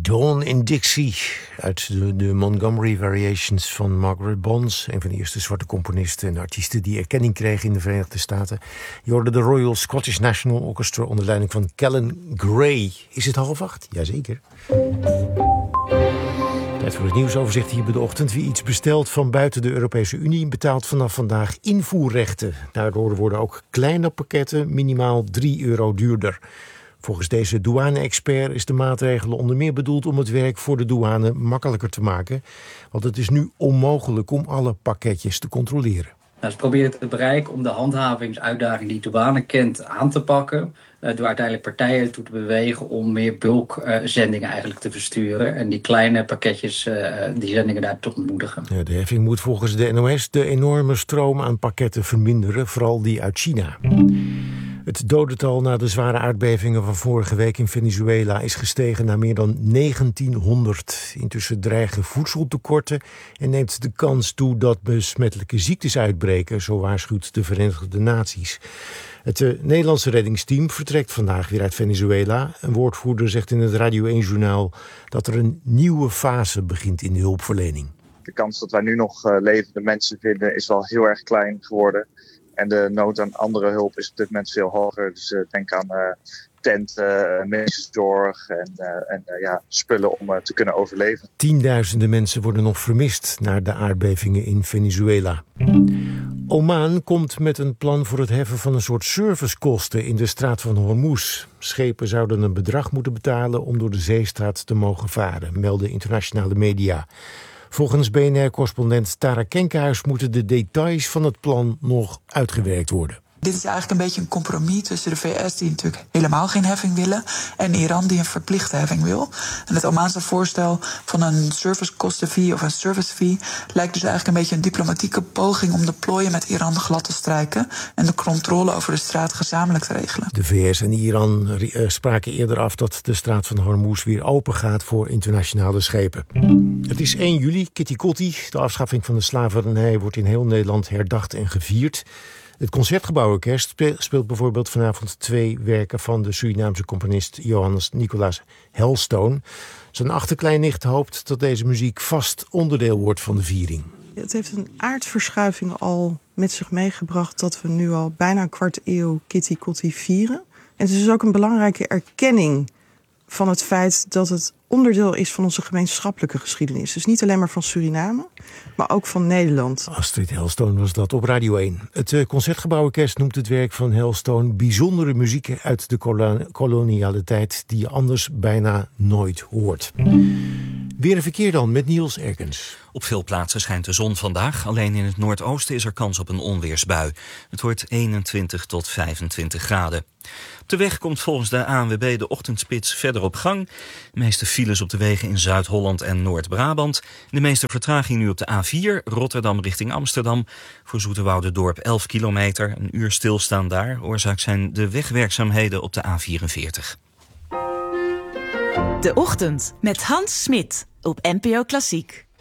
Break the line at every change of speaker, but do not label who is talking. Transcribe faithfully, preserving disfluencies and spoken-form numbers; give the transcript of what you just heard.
Dawn in Dixie uit de, de Montgomery Variations van Margaret Bonds. Een van de eerste zwarte componisten en artiesten die erkenning kregen in de Verenigde Staten. Je hoorde de Royal Scottish National Orchestra onder leiding van Callan Gray. Is het half acht? Jazeker. Tijd voor het nieuwsoverzicht hier bij de ochtend. Wie iets bestelt van buiten de Europese Unie betaalt vanaf vandaag invoerrechten. Daardoor worden ook kleine pakketten minimaal drie euro duurder. Volgens deze douane-expert is de maatregel onder meer bedoeld om het werk voor de douane makkelijker te maken. Want het is nu onmogelijk om alle pakketjes te controleren.
Nou, ze proberen te bereiken om de handhavingsuitdaging die douane kent aan te pakken. Uh, door uiteindelijk partijen toe te bewegen om meer bulkzendingen uh, eigenlijk te versturen. En die kleine pakketjes, uh, die zendingen daar te ontmoedigen.
Ja, de heffing moet volgens de N O S de enorme stroom aan pakketten verminderen, vooral die uit China. Het dodental na de zware aardbevingen van vorige week in Venezuela is gestegen naar meer dan negentienhonderd. Intussen dreigen voedseltekorten en neemt de kans toe dat besmettelijke ziektes uitbreken, zo waarschuwt de Verenigde Naties. Het uh, Nederlandse reddingsteam vertrekt vandaag weer uit Venezuela. Een woordvoerder zegt in het Radio één-journaal dat er een nieuwe fase begint in de hulpverlening.
De kans dat wij nu nog uh, levende mensen vinden is wel heel erg klein geworden. En de nood aan andere hulp is op dit moment veel hoger. Dus uh, denk aan uh, tenten, uh, medische zorg en, uh, en uh, ja, spullen om uh, te kunnen overleven.
Tienduizenden mensen worden nog vermist na de aardbevingen in Venezuela. Oman komt met een plan voor het heffen van een soort servicekosten in de straat van Hormuz. Schepen zouden een bedrag moeten betalen om door de zeestraat te mogen varen, melden internationale media. Volgens B N R-correspondent Tara Kenkhuis moeten de details van het plan nog uitgewerkt worden.
Dit is eigenlijk een beetje een compromis tussen de V S, die natuurlijk helemaal geen heffing willen, en Iran, die een verplichte heffing wil. En het Omaanse voorstel van een servicekostenfee of een service fee lijkt dus eigenlijk een beetje een diplomatieke poging om de plooien met Iran glad te strijken en de controle over de straat gezamenlijk te regelen.
De V S en Iran spraken eerder af dat de straat van Hormuz weer open gaat voor internationale schepen. Het is één juli, Kitty Kotti. De afschaffing van de slavernij wordt in heel Nederland herdacht en gevierd. Het Concertgebouworkest speelt bijvoorbeeld vanavond twee werken van de Surinaamse componist Johannes Nicolaas Helstone. Zijn achterkleinnicht hoopt dat deze muziek vast onderdeel wordt van de viering.
Het heeft een aardverschuiving al met zich meegebracht dat we nu al bijna een kwart eeuw Kitty Kotti vieren. En het is dus ook een belangrijke erkenning van het feit dat het onderdeel is van onze gemeenschappelijke geschiedenis. Dus niet alleen maar van Suriname, maar ook van Nederland.
Astrid Helstone was dat op Radio één. Het Concertgebouworkest noemt het werk van Helstone bijzondere muziek uit de koloniale tijd die je anders bijna nooit hoort. Weer een verkeer dan met Niels Erkens.
Op veel plaatsen schijnt de zon vandaag. Alleen in het noordoosten is er kans op een onweersbui. Het wordt eenentwintig tot vijfentwintig graden. Op de weg komt volgens de A N W B de ochtendspits verder op gang. De meeste files op de wegen in Zuid-Holland en Noord-Brabant. De meeste vertraging nu op de A vier, Rotterdam richting Amsterdam. Voor Zoeterwouderdorp elf kilometer. Een uur stilstaan daar. Oorzaak zijn de wegwerkzaamheden op de A vierenveertig.
De Ochtend met Hans Smit op N P O Klassiek.